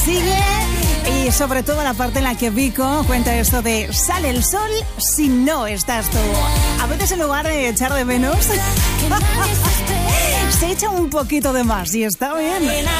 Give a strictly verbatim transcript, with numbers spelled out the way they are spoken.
Sigue, y sobre todo la parte en la que Vico cuenta esto de sale el sol si no estás tú. A veces en lugar de echar de menos, se echa un poquito de más y está bien.